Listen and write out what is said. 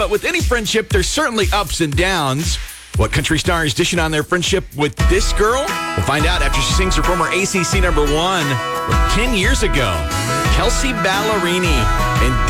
But with any friendship, there's certainly ups and downs. What country star is dishing on their friendship with this girl? We'll find out after she sings her former ACC #1 from 10 years ago. Kelsea Ballerini and